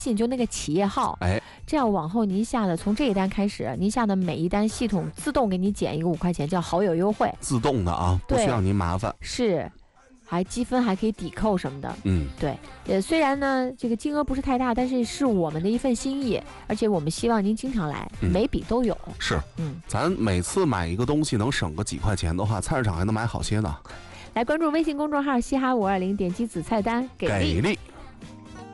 信就那个企业号， 哎， 这样往后您下的从这一单开始，您下的每一单系统自动给你减一个5块钱，叫好友优惠， 自动的啊，不需要您麻烦。 是，还积分还可以抵扣什么的。对，虽然呢这个金额不是太大，但是是我们的一份心意，而且我们希望您经常来，每笔都有。 是，咱每次买一个东西能省个几块钱的话，菜市场还能买好些呢。 来关注微信公众号嘻哈520，点击子菜单给力。